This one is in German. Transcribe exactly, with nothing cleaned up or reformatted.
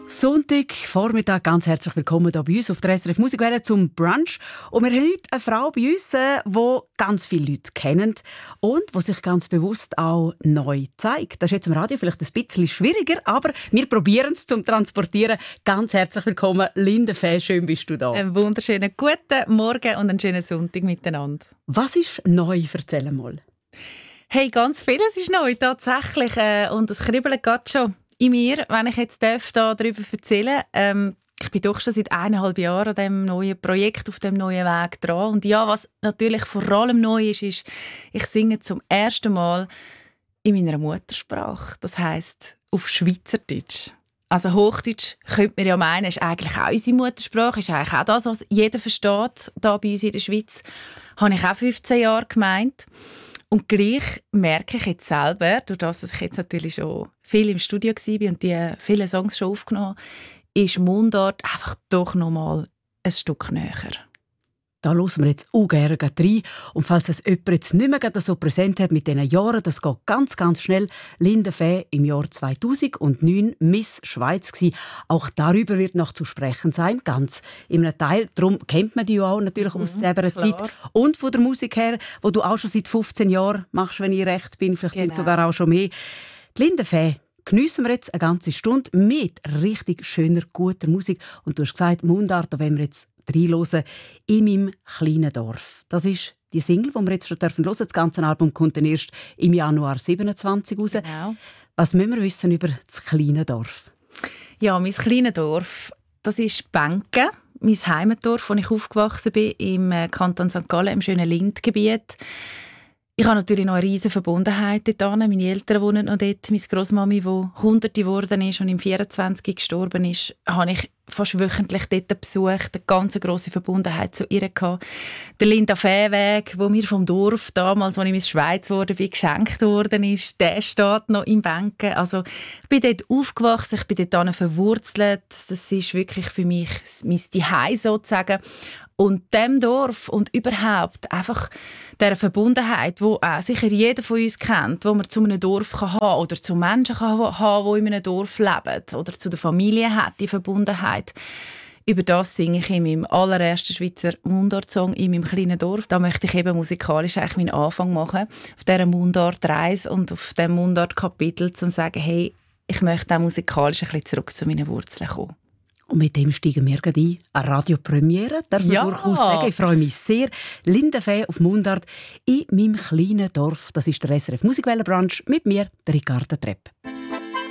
Sonntag, Vormittag, ganz herzlich willkommen hier bei uns auf der S R F Musikwelle zum Brunch. Und wir haben heute eine Frau bei uns, die ganz viele Leute kennen und die sich ganz bewusst auch neu zeigt. Das ist jetzt im Radio vielleicht ein bisschen schwieriger, aber wir probieren es zum Transportieren. Ganz herzlich willkommen, Linda Fäh, schön bist du da. Einen wunderschönen guten Morgen und einen schönen Sonntag miteinander. Was ist neu? Erzähl mal. Hey, ganz vieles ist neu, tatsächlich. Äh, und es kribbelt gerade schon in mir, wenn ich jetzt darf, da darüber erzählen. Ähm, ich bin doch schon seit eineinhalb Jahren an diesem neuen Projekt, auf dem neuen Weg dran. Und ja, was natürlich vor allem neu ist, ist, ich singe zum ersten Mal in meiner Muttersprache. Das heisst auf Schweizerdeutsch. Also Hochdeutsch könnte man ja meinen, ist eigentlich auch unsere Muttersprache, ist eigentlich auch das, was jeder versteht, hier bei uns in der Schweiz. Habe ich auch fünfzehn Jahre gemeint. Und gleich merke ich jetzt selber, durch das, dass ich jetzt natürlich schon viel im Studio war und die viele Songs schon aufgenommen habe, ist Mundart einfach doch noch mal ein Stück näher. Da hören wir jetzt auch gerne rein. Und falls es jemand jetzt nicht mehr so präsent hat mit diesen Jahren, das geht ganz, ganz schnell. Linda Fäh im Jahr zweitausendneun Miss Schweiz gsi. Auch darüber wird noch zu sprechen sein, ganz in einem Teil. Darum kennt man die auch natürlich mhm, aus dieser Zeit. Und von der Musik her, wo du auch schon seit fünfzehn Jahren machst, wenn ich recht bin. Vielleicht genau. Sind es sogar auch schon mehr. Die Linda Fäh geniessen wir jetzt eine ganze Stunde mit richtig schöner, guter Musik. Und du hast gesagt, Mundart, da wollen wir jetzt reinhören, in meinem kleinen Dorf. Das ist die Single, die wir jetzt schon hören dürfen. Das ganze Album kommt dann erst im Januar siebenundzwanzig raus. Genau. Was müssen wir wissen über das kleine Dorf? Ja, mein kleines Dorf, das ist Benken, mein Heimatdorf, wo ich aufgewachsen bin, im Kanton Sankt Gallen, im schönen Lindgebiet. Ich habe natürlich noch eine riesige Verbundenheit dort. Meine Eltern wohnen noch dort. Meine Grossmami, die Hunderte geworden ist und im vierundzwanzig gestorben ist, habe ich fast wöchentlich dort besucht. Eine ganz grosse Verbundenheit zu ihr gehabt. Der Linda Fäh-Weg, wo mir vom Dorf damals, als ich in die Schweiz wurde, geschenkt worden ist, der steht noch im Benken. Also ich bin dort aufgewachsen, ich bin dort verwurzelt. Das ist wirklich für mich mein Zuhause sozusagen. Und dem Dorf und überhaupt einfach dieser Verbundenheit, die auch sicher jeder von uns kennt, wo man zu einem Dorf kann haben oder zu Menschen kann haben, die in einem Dorf leben oder zu der Familie hat, die Verbundenheit. Über das singe ich in meinem allerersten Schweizer Mundart-Song in meinem kleinen Dorf. Da möchte ich eben musikalisch eigentlich meinen Anfang machen, auf dieser Mundart-Reise und auf diesem Mundart-Kapitel, um zu sagen, hey, ich möchte auch musikalisch ein bisschen zurück zu meinen Wurzeln kommen. Und mit dem steigen wir gleich ein. Eine Radiopremiere, darf man ja. durchaus sagen. Ich freue mich sehr. Linda Fäh auf Mundart in meinem kleinen Dorf. Das ist der S R F Musikwelle Brunch mit mir, der Ricarda Trepp.